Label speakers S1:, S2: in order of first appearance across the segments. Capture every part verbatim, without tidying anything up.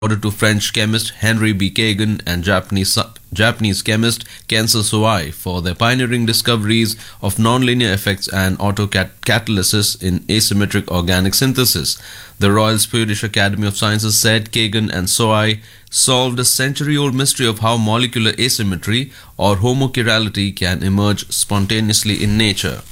S1: order to French chemist Henry B. Kagan and Japanese, Japanese chemist Kenzo Sawai for their pioneering discoveries of nonlinear effects and autocatalysis in asymmetric organic synthesis. The Royal Swedish Academy of Sciences said Kagan and Sawai solved a century-old mystery of how molecular asymmetry or homochirality can emerge spontaneously in nature.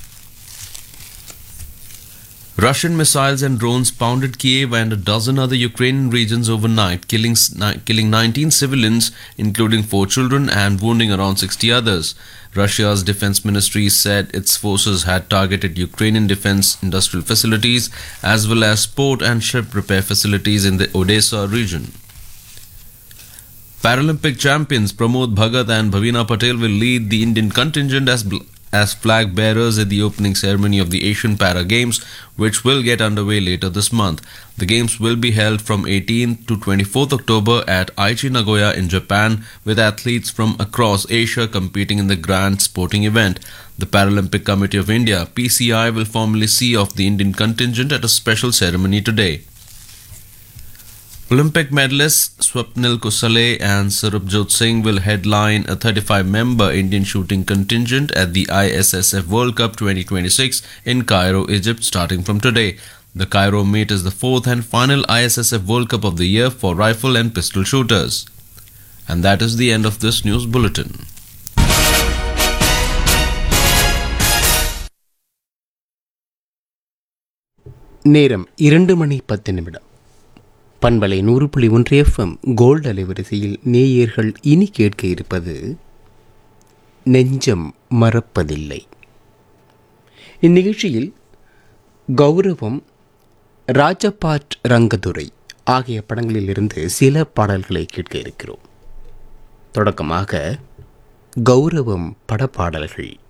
S1: Russian missiles and drones pounded Kiev and a dozen other Ukrainian regions overnight, killing, killing nineteen civilians, including four children, and wounding around sixty others. Russia's defense ministry said its forces had targeted Ukrainian defense industrial facilities as well as port and ship repair facilities in the Odessa region. Paralympic champions Pramod Bhagat and Bhavina Patel will lead the Indian contingent as as flag bearers at the opening ceremony of the Asian Para Games, which will get underway later this month. The games will be held from eighteenth to twenty-fourth October at Aichi Nagoya in Japan, with athletes from across Asia competing in the grand sporting event. The Paralympic Committee of India, P C I, will formally see off the Indian contingent at a special ceremony today. Olympic medalists Swapnil Kusale and Sarabjot Singh will headline a thirty-five member Indian shooting contingent at the I S S F World Cup twenty twenty-six in Cairo, Egypt, starting from today. The Cairo meet is the fourth and final I S S F World Cup of the year for rifle and pistol shooters. And that is the end of this news bulletin.
S2: நேரம் இரண்டு மணி பத்து நிமிடம். பண்பலை நூறு புள்ளி ஒன்று FM gold அலைவரிசையில் நேயர்கள் இனி கேட்க இருப்பது நெஞ்சம் மறப்பதில்லை. இந்நிகழ்ச்சியில் கௌரவம், ராஜபாட் ரங்கதுரை ஆகிய படங்களிலிருந்து சில பாடல்களை கேட்க இருக்கிறோம். தொடக்கமாக கௌரவம் படப்பாடல்கள்.